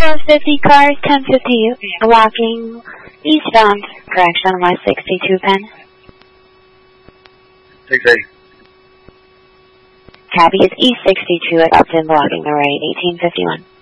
50 cars, 1050 walking eastbound, correction, West 62 Penn. 680. Copy, it's East 62 at Upton, blocking the right, 1851.